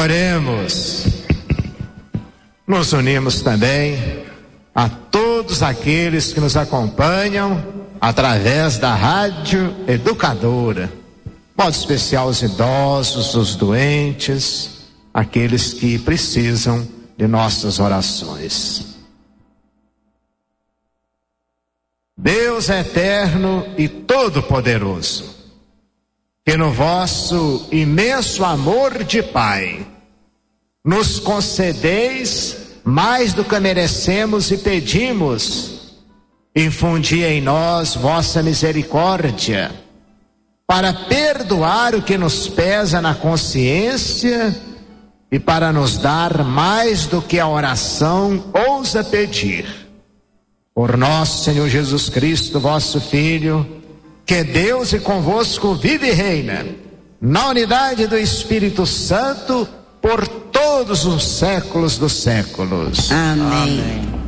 Oremos. Nos unimos também a todos aqueles que nos acompanham através da Rádio Educadora, modo especial os idosos, os doentes, aqueles que precisam de nossas orações. Deus eterno e todo-poderoso, que no vosso imenso amor de Pai nos concedeis mais do que merecemos e pedimos, infundi em nós vossa misericórdia, para perdoar o que nos pesa na consciência e para nos dar mais do que a oração ousa pedir. Por nosso Senhor Jesus Cristo, vosso Filho, que Deus e convosco vive e reina, na unidade do Espírito Santo, por todos os séculos dos séculos. Amém.